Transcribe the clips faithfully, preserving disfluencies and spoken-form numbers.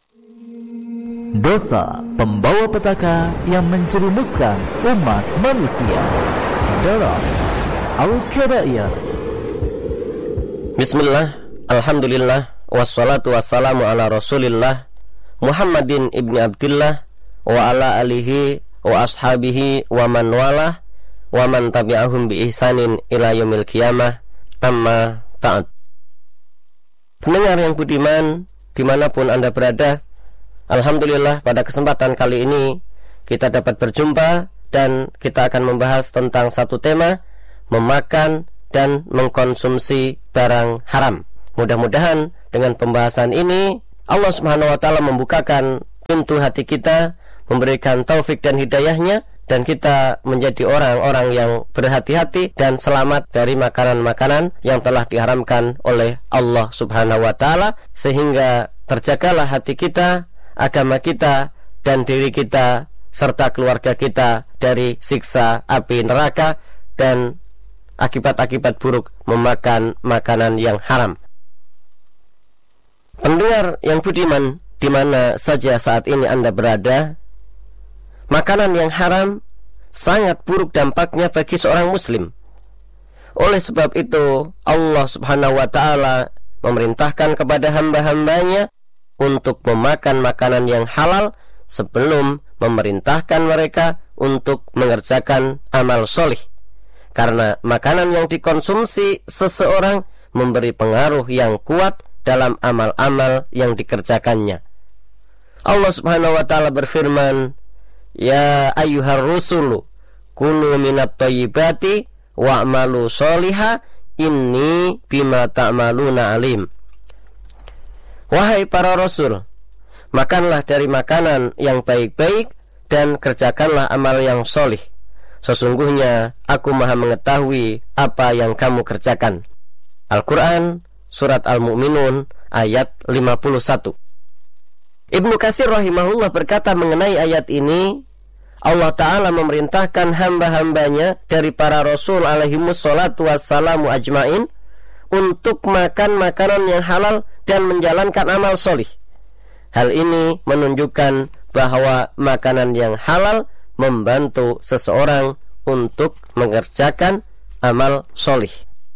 Dosa pembawa petaka yang menjerumuskan umat manusia dalam Al-Kabair. Bismillah, alhamdulillah, wassalatu wassalamu ala rasulillah Muhammadin ibni Abdillah wa ala alihi wa ashabihi wa man walah wa man tabi'ahum bi ihsanin ila yaumil qiyamah. Amma ta'ad. Pendengar yang budiman, dimanapun Anda berada, alhamdulillah pada kesempatan kali ini kita dapat berjumpa dan kita akan membahas tentang satu tema, memakan dan mengkonsumsi barang haram. Mudah-mudahan dengan pembahasan ini Allah Subhanahu wa taala membukakan pintu hati kita, memberikan taufik dan hidayahnya, dan kita menjadi orang-orang yang berhati-hati dan selamat dari makanan-makanan yang telah diharamkan oleh Allah Subhanahu wa taala, sehingga terjagalah hati kita, agama kita, dan diri kita serta keluarga kita dari siksa api neraka dan akibat-akibat buruk memakan makanan yang haram. Pendengar yang budiman, di mana saja saat ini Anda berada, makanan yang haram sangat buruk dampaknya bagi seorang muslim. Oleh sebab itu Allah Subhanahu wa taala memerintahkan kepada hamba-hambanya untuk memakan makanan yang halal sebelum memerintahkan mereka untuk mengerjakan amal solih. Karena makanan yang dikonsumsi seseorang memberi pengaruh yang kuat dalam amal-amal yang dikerjakannya. Allah Subhanahu wa taala berfirman, "Ya ayyuhar rusulu, kulu minat thayyibati wa'malu sholiha, inni bima ta'maluna alim." Wahai para rasul, makanlah dari makanan yang baik-baik dan kerjakanlah amal yang solih. Sesungguhnya aku maha mengetahui apa yang kamu kerjakan. Al-Quran, Surat Al-Mu'minun, ayat lima puluh satu. Ibnu Katsir rahimahullah berkata mengenai ayat ini, Allah Ta'ala memerintahkan hamba-hambanya dari para rasul alaihimus salatu wassalamu ajmain untuk makan makanan yang halal dan menjalankan amal solih. Hal ini menunjukkan bahwa makanan yang halal membantu seseorang untuk mengerjakan amal solih.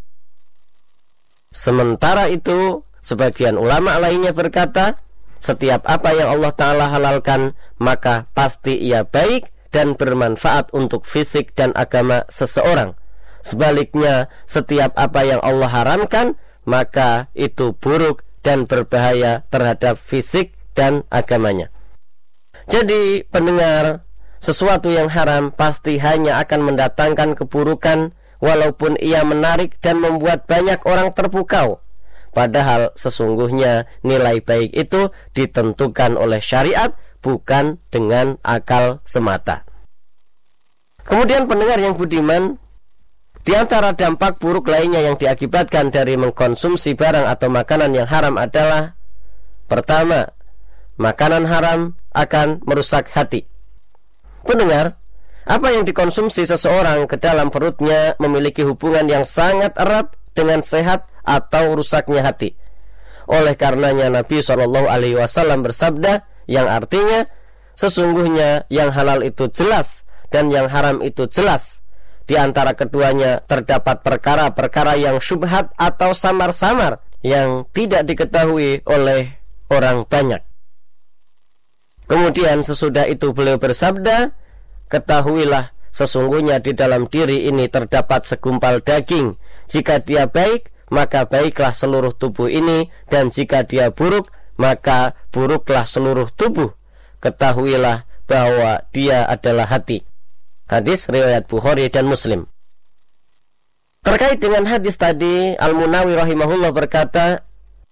Sementara itu, sebagian ulama lainnya berkata, setiap apa yang Allah Ta'ala halalkan, maka pasti ia baik dan bermanfaat untuk fisik dan agama seseorang. Sebaliknya, setiap apa yang Allah haramkan, maka itu buruk dan berbahaya terhadap fisik dan agamanya. Jadi, pendengar, sesuatu yang haram pasti hanya akan mendatangkan keburukan, walaupun ia menarik dan membuat banyak orang terpukau. Padahal sesungguhnya nilai baik itu ditentukan oleh syariat, bukan dengan akal semata. Kemudian pendengar yang budiman, di antara dampak buruk lainnya yang diakibatkan dari mengkonsumsi barang atau makanan yang haram adalah, pertama, makanan haram akan merusak hati. Pendengar, apa yang dikonsumsi seseorang ke dalam perutnya memiliki hubungan yang sangat erat dengan sehat atau rusaknya hati. Oleh karenanya Nabi shallallahu alaihi wasallam bersabda, yang artinya, sesungguhnya yang halal itu jelas dan yang haram itu jelas. Di antara keduanya terdapat perkara-perkara yang syubhat atau samar-samar yang tidak diketahui oleh orang banyak. Kemudian sesudah itu beliau bersabda, ketahuilah sesungguhnya di dalam diri ini terdapat segumpal daging. Jika dia baik, maka baiklah seluruh tubuh ini, dan jika dia buruk, maka buruklah seluruh tubuh. Ketahuilah bahwa dia adalah hati. Hadis riwayat Bukhari dan Muslim. Terkait dengan hadis tadi, Al-Munawi rahimahullah berkata,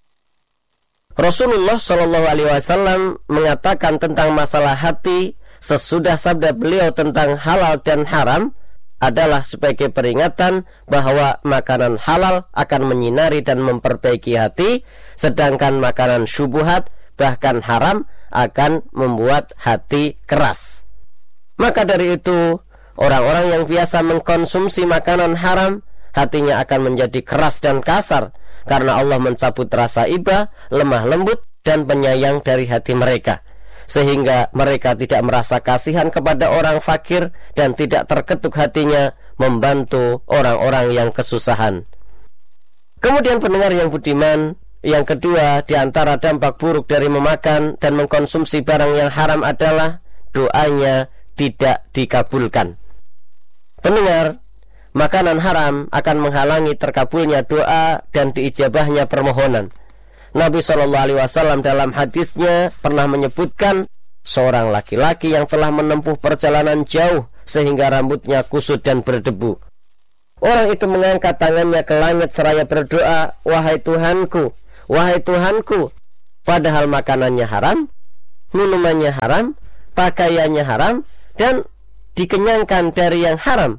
Rasulullah shallallahu alaihi wasallam mengatakan tentang masalah hati sesudah sabda beliau tentang halal dan haram adalah sebagai peringatan bahwa makanan halal akan menyinari dan memperbaiki hati, sedangkan makanan syubhat bahkan haram akan membuat hati keras. Maka dari itu, orang-orang yang biasa mengkonsumsi makanan haram, hatinya akan menjadi keras dan kasar, karena Allah mencabut rasa iba, lemah lembut, dan penyayang dari hati mereka, sehingga mereka tidak merasa kasihan kepada orang fakir dan tidak terketuk hatinya membantu orang-orang yang kesusahan. Kemudian pendengar yang budiman, yang kedua di antara dampak buruk dari memakan dan mengkonsumsi barang yang haram adalah doanya tidak dikabulkan. Pendengar, makanan haram akan menghalangi terkabulnya doa dan diijabahnya permohonan. Nabi shallallahu alaihi wasallam dalam hadisnya pernah menyebutkan seorang laki-laki yang telah menempuh perjalanan jauh sehingga rambutnya kusut dan berdebu. Orang itu mengangkat tangannya ke langit seraya berdoa, "Wahai Tuhanku, wahai Tuhanku," padahal makanannya haram, minumannya haram, pakaiannya haram, dan dikenyangkan dari yang haram.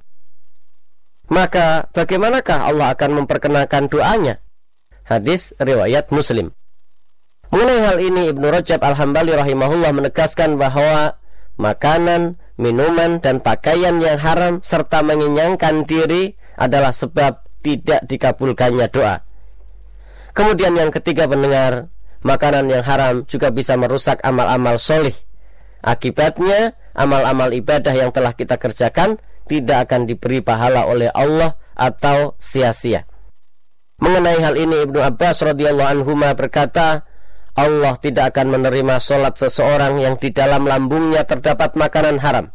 Maka bagaimanakah Allah akan memperkenalkan doanya? Hadis riwayat Muslim. Mengenai hal ini Ibnu Rajab Al-Hambali rahimahullah menegaskan bahwa makanan, minuman, dan pakaian yang haram serta mengenyangkan diri adalah sebab tidak dikabulkannya doa. Kemudian yang ketiga pendengar, makanan yang haram juga bisa merusak amal-amal solih. Akibatnya amal-amal ibadah yang telah kita kerjakan tidak akan diberi pahala oleh Allah atau sia-sia. Mengenai hal ini Ibnu Abbas radhiyallahu anhuma berkata, Allah tidak akan menerima solat seseorang yang di dalam lambungnya terdapat makanan haram.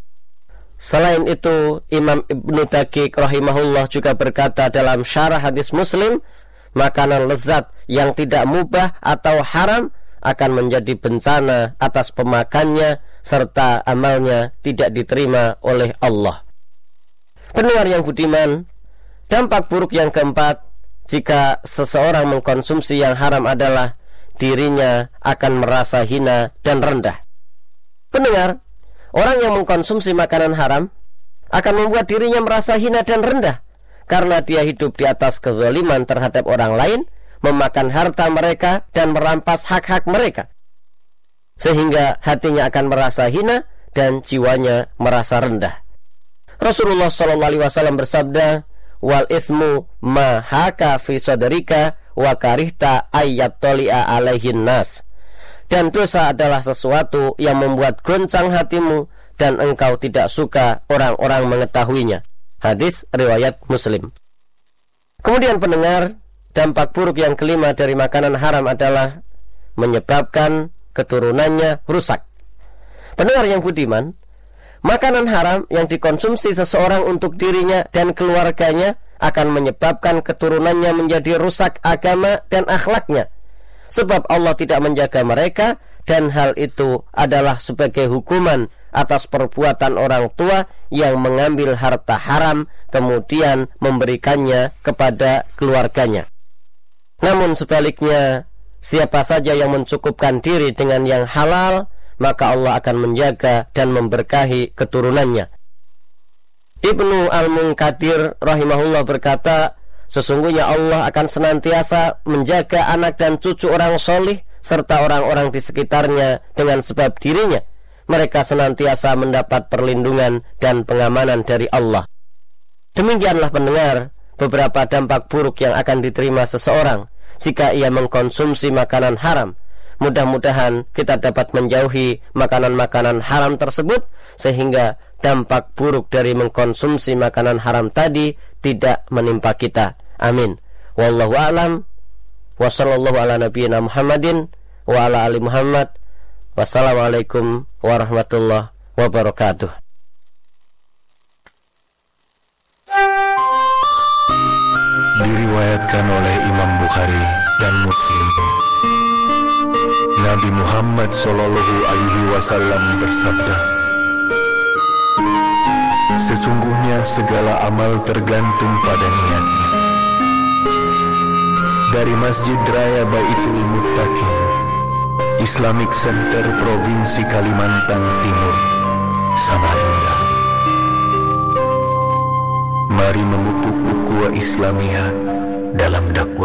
Selain itu, Imam Ibnu Daqiq rahimahullah juga berkata dalam syarah hadis Muslim, makanan lezat yang tidak mubah atau haram akan menjadi bencana atas pemakannya serta amalnya tidak diterima oleh Allah. Pendengar yang budiman, dampak buruk yang keempat jika seseorang mengkonsumsi yang haram adalah dirinya akan merasa hina dan rendah. Pendengar, orang yang mengkonsumsi makanan haram akan membuat dirinya merasa hina dan rendah karena dia hidup di atas kezaliman terhadap orang lain, memakan harta mereka dan merampas hak-hak mereka, sehingga hatinya akan merasa hina dan jiwanya merasa rendah. Rasulullah shallallahu alaihi wasallam bersabda, wal ismu ma haka fi sadrika wa karihta ayyat toli'a alaihin nas. Dan dosa adalah sesuatu yang membuat goncang hatimu dan engkau tidak suka orang-orang mengetahuinya. Hadis riwayat Muslim. Kemudian pendengar, dampak buruk yang kelima dari makanan haram adalah menyebabkan keturunannya rusak. Pendengar yang budiman, makanan haram yang dikonsumsi seseorang untuk dirinya dan keluarganya akan menyebabkan keturunannya menjadi rusak agama dan akhlaknya. Sebab Allah tidak menjaga mereka, dan hal itu adalah sebagai hukuman atas perbuatan orang tua yang mengambil harta haram kemudian memberikannya kepada keluarganya. Namun sebaliknya, siapa saja yang mencukupkan diri dengan yang halal, maka Allah akan menjaga dan memberkahi keturunannya. Ibnu Al-Munkadir rahimahullah berkata, sesungguhnya Allah akan senantiasa menjaga anak dan cucu orang solih serta orang-orang di sekitarnya dengan sebab dirinya. Mereka senantiasa mendapat perlindungan dan pengamanan dari Allah. Demikianlah pendengar, beberapa dampak buruk yang akan diterima seseorang jika ia mengkonsumsi makanan haram. Mudah-mudahan kita dapat menjauhi makanan-makanan haram tersebut sehingga dampak buruk dari mengkonsumsi makanan haram tadi tidak menimpa kita. Amin. Wallahu a'lam. Wa sallallahu ala nabiyyina Muhammadin wa ala ali Muhammad. Wassalamualaikum warahmatullahi wabarakatuh. Diriwayatkan oleh Imam Bukhari dan Muslim, Nabi Muhammad Shallallahu Alaihi Wasallam bersabda, sesungguhnya segala amal tergantung pada niatnya. Dari Masjid Raya Baitul Muttaqin, Islamic Center Provinsi Kalimantan Timur, Samarinda. Mari memupuk ukhuwah Islamiyah dalam dakwah.